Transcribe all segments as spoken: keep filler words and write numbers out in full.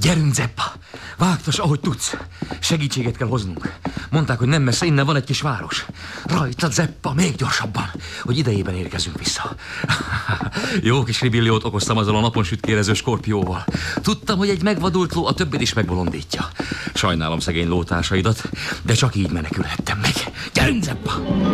Gyerünk, Zeppa! Vágtas, ahogy tudsz. Segítséget kell hoznunk. Mondták, hogy nem messze innen van egy kis város. Rajtad, Zeppa, még gyorsabban, hogy idejében érkezünk vissza. Jó kis ribilliót okoztam azzal a napon sütkérező skorpióval. Tudtam, hogy egy megvadult ló a többit is megbolondítja. Sajnálom szegény lótársaidat, de csak így menekülhettem meg. Gyerünk, Zeppa!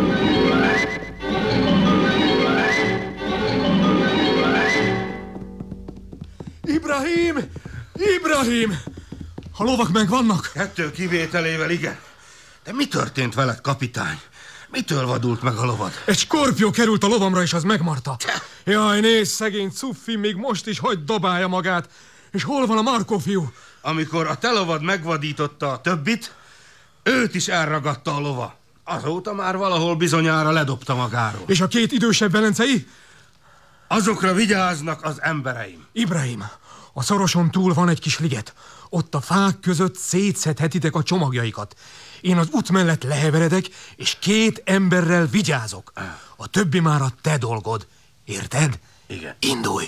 Ibrahim! Ibrahim! A lovak megvannak? Kettő kivételével igen. De mi történt veled, kapitány? Mitől vadult meg a lovad? Egy skorpió került a lovamra, és az megmarta. Jaj, nézd, szegény Cuffi még most is hagy dobálja magát. És hol van a Markó fiú? Amikor a te lovad megvadította a többit, őt is elragadta a lova. Azóta már valahol bizonyára ledobta magáról. És a két idősebb velencei? Azokra vigyáznak az embereim. Ibrahim, a szoroson túl van egy kis liget. Ott a fák között szétszedhetitek a csomagjaikat. Én az út mellett leheveredek, és két emberrel vigyázok. A többi már a te dolgod. Érted? Igen. Indulj!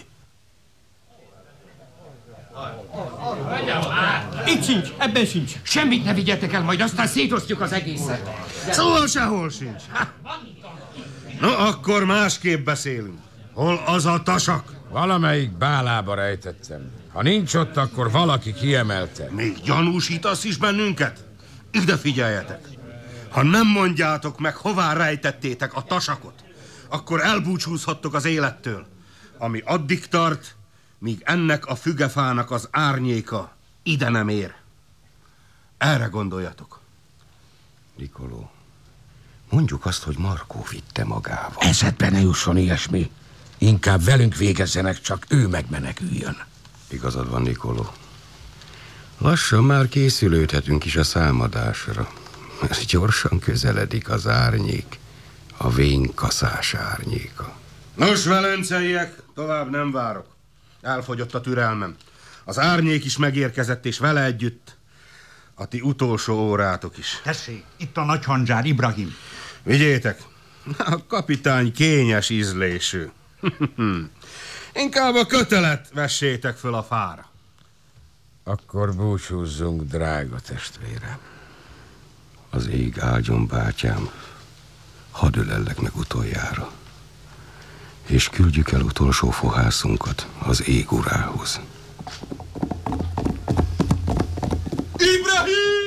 Itt sincs, ebben sincs. Semmit ne vigyetek el, majd aztán szétosztjuk az egészet. Szóval sehol sincs. Ha. No, akkor másképp beszélünk. Hol az a tasak? Valamelyik bálába rejtettem. Ha nincs ott, akkor valaki kiemelte. Még gyanúsítasz is bennünket? Ide figyeljetek! Ha nem mondjátok meg, hová rejtettétek a tasakot, akkor elbúcsúzhattok az élettől, ami addig tart, míg ennek a fügefának az árnyéka ide nem ér. Erre gondoljatok. Nikoló, mondjuk azt, hogy Markó vitte magával. Eszedbe ne jusson ilyesmi. Inkább velünk végezzenek, csak ő megmeneküljön. Igazad van, Nikoló. Lassan már készülődhetünk is a számadásra. Ez gyorsan közeledik az árnyék, a vénykaszás árnyéka. Nos, velenceiek, tovább nem várok. Elfogyott a türelmem. Az árnyék is megérkezett, és vele együtt a ti utolsó órátok is. Tessék, itt a nagy handzsár, Ibrahim. Vigyétek, a kapitány kényes ízlésű. Inkább a kötelet vessétek föl a fára. Akkor búcsúzzunk, drága testvérem. Az ég áldjon, bátyám, hadd ölellek meg utoljára, és küldjük el utolsó fohászunkat az ég urához. Ibrahim!